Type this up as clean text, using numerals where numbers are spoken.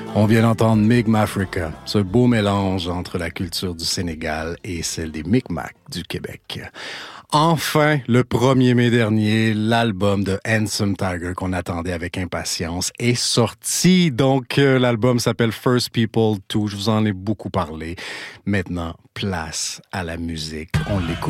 On vient d'entendre Mi'kmaq, ce beau mélange entre la culture du Sénégal et celle des Mi'kmaq du Québec. Enfin, le 1er mai dernier, l'album de Handsome Tiger qu'on attendait avec impatience est sorti. Donc, l'album s'appelle First People 2. Je vous en ai beaucoup parlé. Maintenant, place à la musique. On l'écoute.